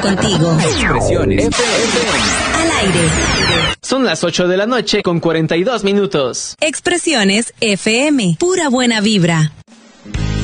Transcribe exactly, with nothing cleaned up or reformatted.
contigo. Expresiones F M. Al aire. Son las ocho de la noche con cuarenta y dos minutos. Expresiones F M. Pura buena vibra.